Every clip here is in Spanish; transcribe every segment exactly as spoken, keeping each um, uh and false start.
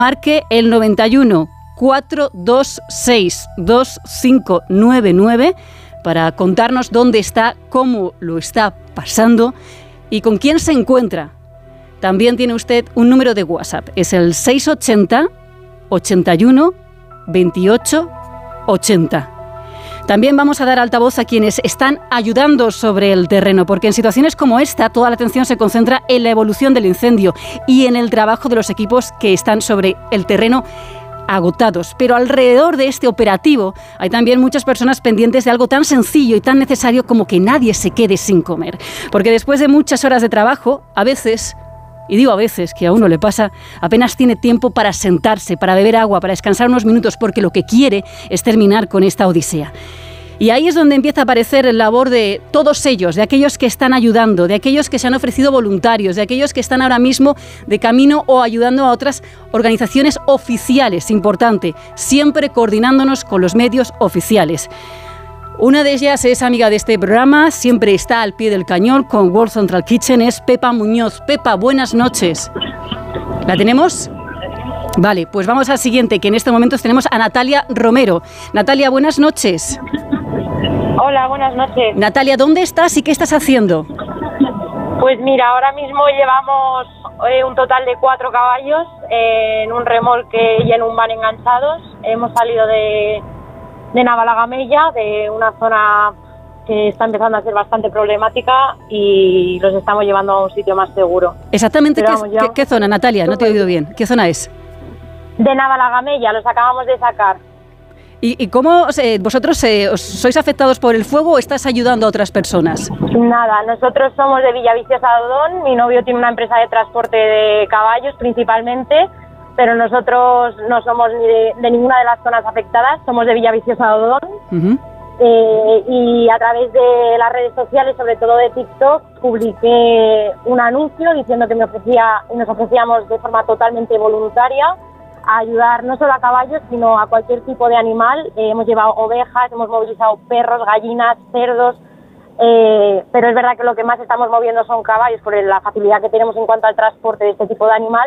Marque el noventa y uno, cuatrocientos veintiséis, veinticinco noventa y nueve para contarnos dónde está, cómo lo está pasando y con quién se encuentra. También tiene usted un número de WhatsApp, es el seiscientos ochenta, ochenta y uno, veintiocho, ochenta. También vamos a dar altavoz a quienes están ayudando sobre el terreno, porque en situaciones como esta toda la atención se concentra en la evolución del incendio y en el trabajo de los equipos que están sobre el terreno agotados. Pero alrededor de este operativo hay también muchas personas pendientes de algo tan sencillo y tan necesario como que nadie se quede sin comer. Porque después de muchas horas de trabajo, a veces... Y digo a veces que a uno le pasa, apenas tiene tiempo para sentarse, para beber agua, para descansar unos minutos, porque lo que quiere es terminar con esta odisea. Y ahí es donde empieza a aparecer el labor de todos ellos, de aquellos que están ayudando, de aquellos que se han ofrecido voluntarios, de aquellos que están ahora mismo de camino o ayudando a otras organizaciones oficiales, importante, siempre coordinándonos con los medios oficiales. Una de ellas es amiga de este programa, siempre está al pie del cañón con World Central Kitchen, es Pepa Muñoz. Pepa, buenas noches. ¿La tenemos? Vale, pues vamos al siguiente, que en este momento tenemos a Natalia Romero. Natalia, buenas noches. Hola, buenas noches. Natalia, ¿dónde estás y qué estás haciendo? Pues mira, ahora mismo llevamos eh, un total de cuatro caballos eh, en un remolque y en un van enganchados. Hemos salido de... de Navalagamella, de una zona que está empezando a ser bastante problemática y los estamos llevando a un sitio más seguro. Exactamente, ¿qué, vamos, ¿qué, ¿qué zona, Natalia? No te he oído bien. ¿Qué zona es? De Navalagamella, los acabamos de sacar. ¿Y, y cómo eh, vosotros eh, os, sois afectados por el fuego o estás ayudando a otras personas? Nada, nosotros somos de Villaviciosa de Odón, mi novio tiene una empresa de transporte de caballos principalmente, pero nosotros no somos ni de, de ninguna de las zonas afectadas, somos de Villaviciosa de Odón. Uh-huh. eh, y a través de las redes sociales, sobre todo de TikTok, publiqué un anuncio diciendo que me ofrecía y nos ofrecíamos de forma totalmente voluntaria a ayudar no solo a caballos, sino a cualquier tipo de animal. Eh, hemos llevado ovejas, hemos movilizado perros, gallinas, cerdos, eh, pero es verdad que lo que más estamos moviendo son caballos por la facilidad que tenemos en cuanto al transporte de este tipo de animal.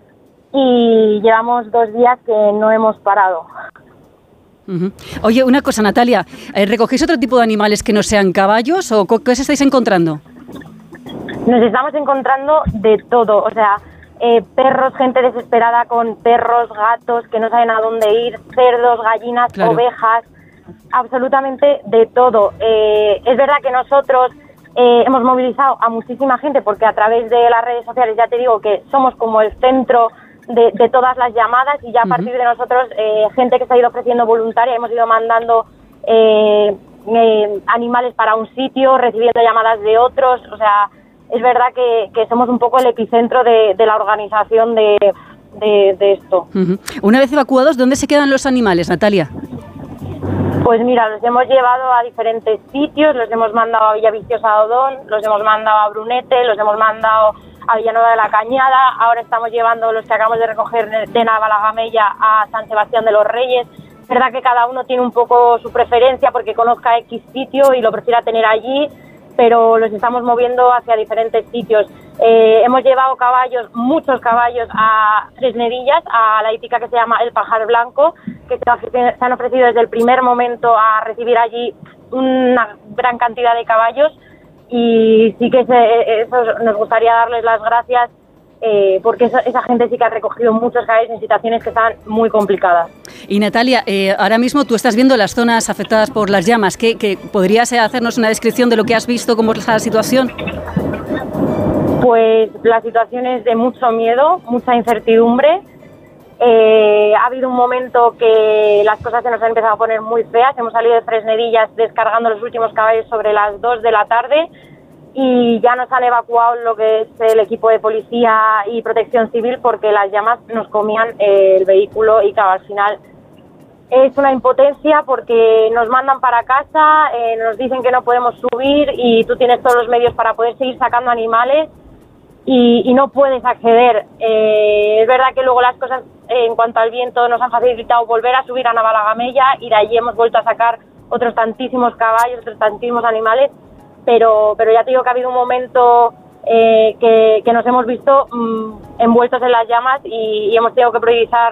Y llevamos dos días que no hemos parado. Uh-huh. Oye, una cosa, Natalia, ¿recogéis otro tipo de animales que no sean caballos o qué os estáis encontrando? Nos estamos encontrando de todo, o sea, eh, perros, gente desesperada con perros, gatos que no saben a dónde ir, cerdos, gallinas, claro, ovejas, absolutamente de todo. Eh, es verdad que nosotros eh, hemos movilizado a muchísima gente porque a través de las redes sociales ya te digo que somos como el centro De, de todas las llamadas y ya a partir de nosotros eh, gente que se ha ido ofreciendo voluntaria, hemos ido mandando eh, eh, animales para un sitio, recibiendo llamadas de otros, o sea, es verdad que, que somos un poco el epicentro de, de la organización de, de, de esto. Uh-huh. Una vez evacuados, ¿dónde se quedan los animales, Natalia? Pues mira, los hemos llevado a diferentes sitios, los hemos mandado a Villaviciosa de Odón, los hemos mandado a Brunete, los hemos mandado a Villanueva de la Cañada, ahora estamos llevando los que acabamos de recoger de Navalagamella a San Sebastián de los Reyes. Es verdad que cada uno tiene un poco su preferencia porque conozca X sitio y lo prefiera tener allí, pero los estamos moviendo hacia diferentes sitios. Eh, hemos llevado caballos, muchos caballos a Fresnedillas, a la hípica que se llama El Pajar Blanco, que se han ofrecido desde el primer momento a recibir allí una gran cantidad de caballos. Y sí que se, eso, nos gustaría darles las gracias eh, porque esa, esa gente sí que ha recogido muchos caballos en situaciones que están muy complicadas. Y Natalia, eh, ahora mismo tú estás viendo las zonas afectadas por las llamas. ¿Qué, qué, ¿Podrías hacernos una descripción de lo que has visto, cómo es la situación? Pues la situación es de mucho miedo, mucha incertidumbre. Eh, ha habido un momento que las cosas se nos han empezado a poner muy feas. Hemos salido de Fresnedillas descargando los últimos caballos sobre las dos de la tarde y ya nos han evacuado lo que es el equipo de policía y protección civil porque las llamas nos comían eh, el vehículo y claro, al final es una impotencia porque nos mandan para casa, eh, nos dicen que no podemos subir y tú tienes todos los medios para poder seguir sacando animales y, y no puedes acceder. Eh, es verdad que luego las cosas eh, en cuanto al viento nos han facilitado volver a subir a Navalagamella y de allí hemos vuelto a sacar otros tantísimos caballos, otros tantísimos animales, pero, pero ya te digo que ha habido un momento eh, que, que nos hemos visto mmm, envueltos en las llamas y, y hemos tenido que priorizar